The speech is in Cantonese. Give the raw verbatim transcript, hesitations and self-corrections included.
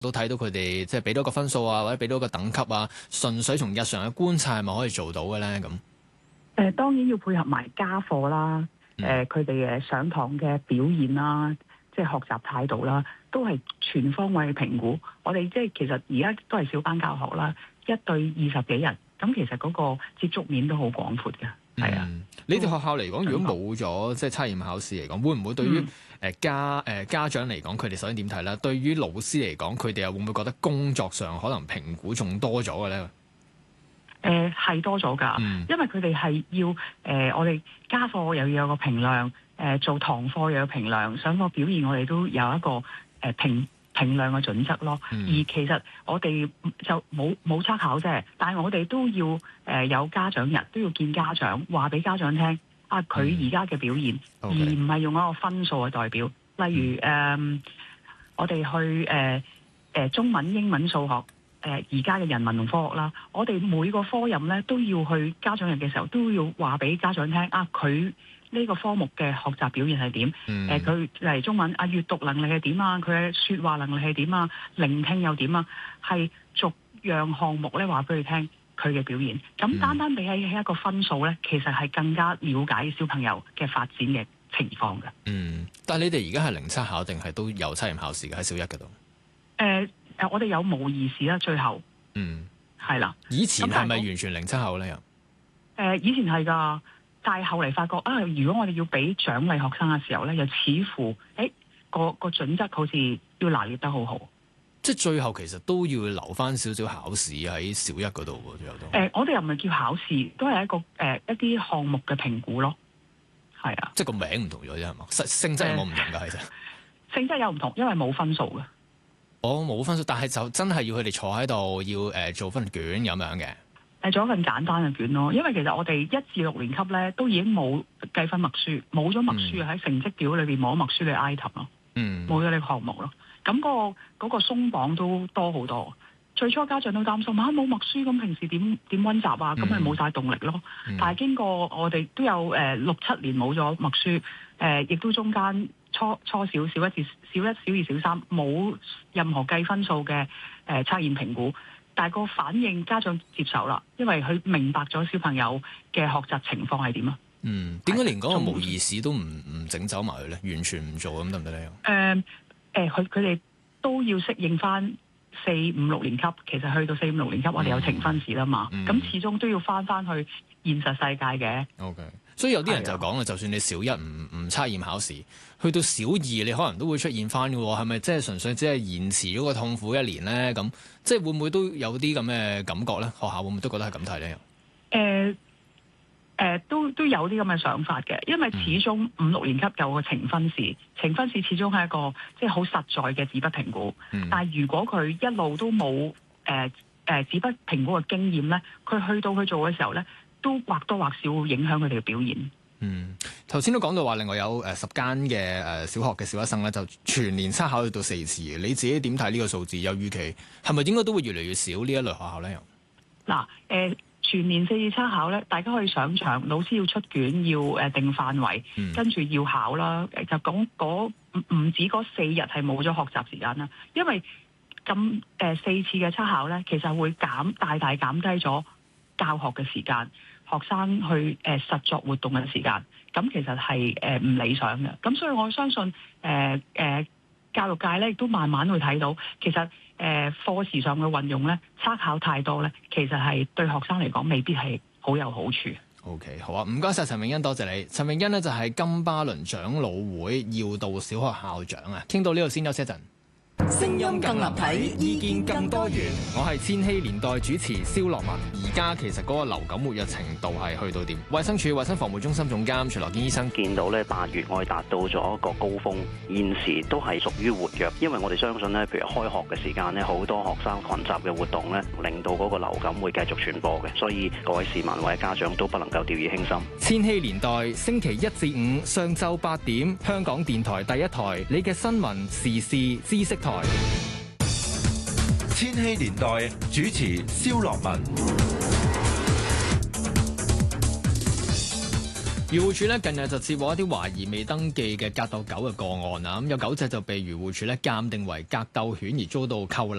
都睇到佢哋即係俾到個分數啊，或者俾到個等級啊，純粹從日常嘅觀察係咪可以做到嘅咧？咁誒、 呃、當然要配合埋家課啦，誒佢哋誒上堂嘅表現啦，即係學習態度啦，都係全方位嘅評估。我哋即係其實而家都係小班教學啦，一對二十幾人，咁其實嗰個接觸面都好廣闊嘅。係啊、 嗯，你哋學校嚟講，如果冇咗即係測驗考試嚟講，會唔會對於誒家誒家長嚟講，佢哋首先點睇咧？對於老師嚟講，佢哋又會唔會覺得工作上可能評估仲多咗嘅咧？誒、 呃、係多咗㗎， 嗯、因為佢哋係要誒、呃、我哋家課又要有個評量，誒、呃、做堂課又有評量，上課表現我哋都有一個誒、呃、評評量嘅準則咯。嗯、而其實我哋就冇冇測考啫，但係我哋都要誒、呃、有家長日，都要見家長，話俾家長聽啊，佢而家嘅表現，嗯、而唔係用一個分數嘅代表。例如誒、嗯呃，我哋去誒誒、呃、中文、英文、數學，誒而家嘅人文同科學啦，我哋每個科任咧都要去家長日嘅時候，都要話俾家長聽啊，佢呢個科目嘅學習表現係點？誒、嗯，佢例如中文啊，閱讀能力係點啊？佢嘅説話能力係點啊？聆聽又點啊？係逐樣項目咧話俾佢聽佢嘅表現。咁單單比起一個分數咧，其實係更加了解小朋友嘅發展嘅情況嘅。 嗯，但係你哋而家係零測考定係都有測驗考試嘅喺小一嗰度？ 誒誒、呃，我哋有模擬試啦，最後嗯係啦。 以前係咪完全零測考咧？又誒、 呃，以前係㗎。但係後嚟發覺啊，如果我哋要俾獎勵學生嘅時候咧，又似乎誒個個準則好似要拿捏得好好。 即係最後其實都要留翻少少考試喺小一嗰度喎，最後都。誒、 呃，我哋又唔係叫考試，都係一個誒、呃、一啲項目嘅評估咯。係啊， 即係個名唔同咗啫，係嘛？性質有冇唔同㗎？其實、呃、 性質有唔同，因為冇分數嘅。 哦，冇分數，但係就真係要佢哋坐喺度，要誒、呃、做份卷咁樣嘅。 誒做一份簡單嘅卷咯，因為其實我哋一至六年級咧都已經冇計分默書，冇咗默書喺、嗯、成績表裏邊冇咗默書嘅 item 咯，冇咗呢個項目咯。咁、嗰個嗰、嗰個鬆綁都多好多。最初家長都擔心嚇冇默書，咁平時點點溫習啊？咁咪冇晒動力咯。嗯、但係經過我哋都有誒、呃、六七年冇咗默書，誒、呃、亦都中間初初小小一至小一、小二、小三冇任何計分數嘅誒測驗評估。但係個反應家長接受啦，因為佢明白咗小朋友嘅學習情況係點啊。 嗯，點解連嗰個模擬試都唔唔整走埋佢咧？完全唔做咁得唔得咧？ 誒誒，佢佢哋都要適應翻四五六年級。其實去到四五六年級，我哋有呈分試啦嘛。咁、嗯、始終都要翻翻去現實世界嘅。 OK，所以有啲人就講啦，就算你小一唔唔測驗考試，去到小二你可能都會出現翻嘅喎。係咪即係純粹只係延遲咗個痛苦一年咧？咁即係會唔會都有啲咁嘅感覺咧？學校會唔會都覺得係咁睇咧？誒、 呃、誒、呃，都都有啲咁嘅想法嘅，因為始終五六年級有個呈分試，呈分試始終係一個即係好實在嘅紙筆評估。嗯、但係如果佢一路都冇誒誒紙筆評估嘅經驗咧，佢去到去做嘅時候咧，都或多或少會影響佢哋嘅表現。 嗯，頭先都講到話，另外有誒、呃、十間嘅誒小學嘅小一生咧，就全年測考去到四次嘅。你自己點睇呢個數字？有預期係咪應該都會越嚟越少呢一類學校咧？ 嗱，誒全年四次測考咧，大家可以想像，老師要出卷，要誒定範圍，嗯、跟住要考啦。就講嗰唔唔止嗰四日係冇咗學習時間啦，因為咁誒、呃、四次嘅測考咧，其實會減大大減低咗教學嘅時間。學生去誒、呃、實作活動嘅時間，咁其實係誒唔理想嘅。咁所以我相信誒誒、呃呃、教育界咧亦都慢慢會睇到，其實誒、呃、課時上嘅運用咧，測考太多咧，其實係對學生嚟講未必係好有好處。 OK， 好啊，唔該晒陳詠欣，多謝你。陳詠欣呢就係金巴倫長老會耀道小學校長啊。傾到呢度先，休息一陣。 聲音更立體，意見更多元。 我係千禧年代主持蕭樂文。而家其實嗰個流感活躍程度係去到點？衛生署衛生防護中心總監徐樂堅醫生見到咧，八月我哋達到咗一個高峰，現時都係屬於活躍，因為我哋相信咧，譬如開學嘅時間咧，好多學生群集嘅活動咧，令到嗰個流感會繼續傳播嘅，所以各位市民或者家長都不能夠掉以輕心。 千禧年代星期一至五上晝八點，香港電台第一台，你嘅新聞時事知識台。 千禧年代主持蕭樂文。 漁護署咧近日就接獲一啲懷疑未登記嘅格鬥狗嘅個案啊，咁有九隻就被漁護署咧鑑定為格鬥犬而遭到扣留。